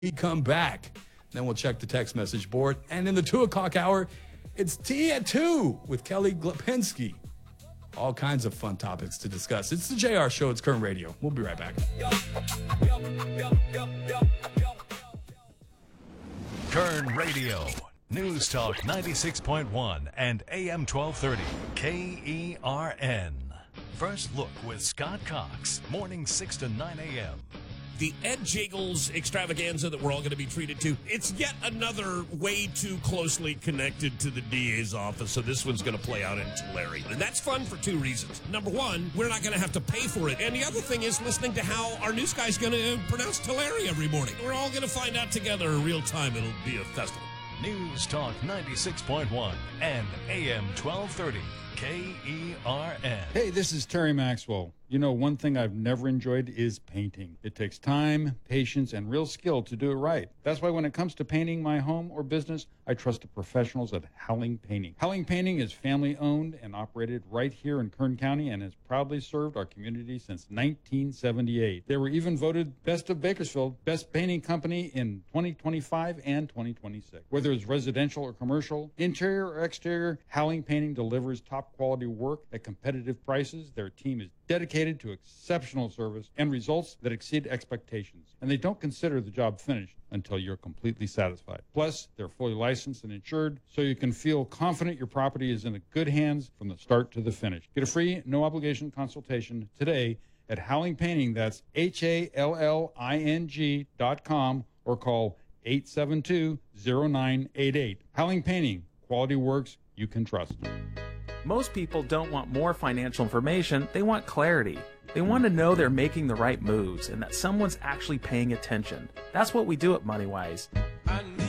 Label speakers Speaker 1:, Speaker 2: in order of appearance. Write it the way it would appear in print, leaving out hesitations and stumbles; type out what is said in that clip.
Speaker 1: we come back. Then we'll check the text message board. And in the 2 o'clock hour, it's Tea at 2 with Kelly Glapinski. All kinds of fun topics to discuss. It's the JR Show. It's Current Radio. We'll be right back.
Speaker 2: Current Radio. News Talk 96.1 and AM 1230. KERN. First Look with Scott Cox. Morning 6 to 9 a.m.
Speaker 3: The Ed Jiggles extravaganza that we're all going to be treated to, it's yet another way too closely connected to the DA's office, so this one's going to play out in Tulare. And that's fun for 2 reasons. Number one, we're not going to have to pay for it. And the other thing is listening to how our news guy's going to pronounce Tulare every morning. We're all going to find out together in real time. It'll be a festival.
Speaker 2: News Talk 96.1 and AM 1230. KERN.
Speaker 4: Hey, this is Terry Maxwell. You know, one thing I've never enjoyed is painting. It takes time, patience, and real skill to do it right. That's why when it comes to painting my home or business, I trust the professionals at Howling Painting. Howling Painting is family-owned and operated right here in Kern County and has proudly served our community since 1978. They were even voted Best of Bakersfield, Best Painting Company in 2025 and 2026. Whether it's residential or commercial, interior or exterior, Howling Painting delivers top-quality work at competitive prices. Their team is dedicated to exceptional service and results that exceed expectations. And they don't consider the job finished until you're completely satisfied. Plus, they're fully licensed and insured, so you can feel confident your property is in good hands from the start to the finish. Get a free, no-obligation consultation today at Howling Painting. That's HALLING.com or call 872-0988. Howling Painting, quality works you can trust.
Speaker 5: Most people don't want more financial information, they want clarity. They want to know they're making the right moves and that someone's actually paying attention. That's what we do at MoneyWise.